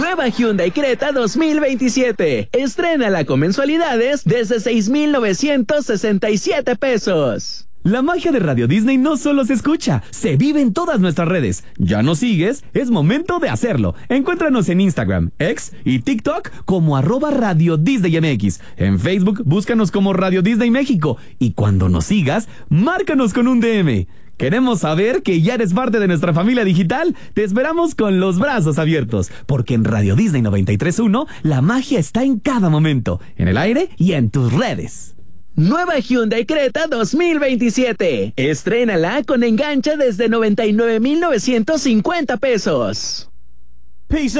Nueva Hyundai Creta 2027. Estrénala con mensualidades desde 6,967 pesos. La magia de Radio Disney no solo se escucha, se vive en todas nuestras redes. ¿Ya nos sigues? Es momento de hacerlo. Encuéntranos en Instagram, X y TikTok como @Radio Disney MX. En Facebook, búscanos como Radio Disney México. Y cuando nos sigas, márcanos con un DM. Queremos saber que ya eres parte de nuestra familia digital. Te esperamos con los brazos abiertos, porque en Radio Disney 93.1 la magia está en cada momento, en el aire y en tus redes. Nueva Hyundai Creta 2027. Estrénala con enganche desde 99,950 pesos. Peace